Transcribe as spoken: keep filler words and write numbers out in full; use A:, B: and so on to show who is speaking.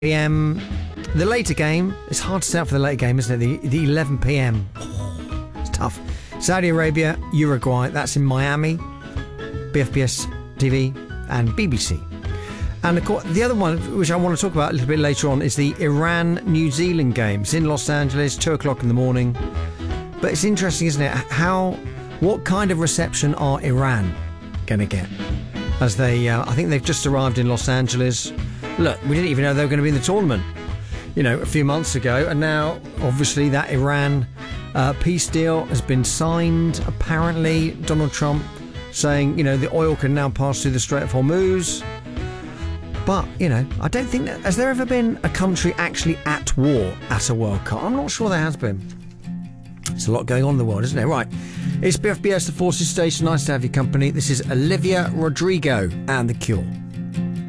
A: The, um, the later game, it's hard to set up for the later game, isn't it? The, the eleven p.m. Oh, it's tough. Saudi Arabia, Uruguay, that's in Miami, B F B S T V and B B C. And of course, the other one, which I want to talk about a little bit later on, is the Iran-New Zealand game. It's in Los Angeles, two o'clock in the morning. But it's interesting, isn't it? How, what kind of reception are Iran going to get? As they, uh, I think they've just arrived in Los Angeles. Look, we didn't even know they were going to be in the tournament, you know, a few months ago. And now, obviously, that Iran uh, peace deal has been signed. Apparently, Donald Trump saying, you know, the oil can now pass through the Strait of Hormuz. But, you know, I don't think that... Has there ever been a country actually at war at a World Cup? I'm not sure there has been. There's a lot going on in the world, isn't there? Right. It's B F B S, the Forces Station. Nice to have your company. This is Olivia Rodrigo and The Cure.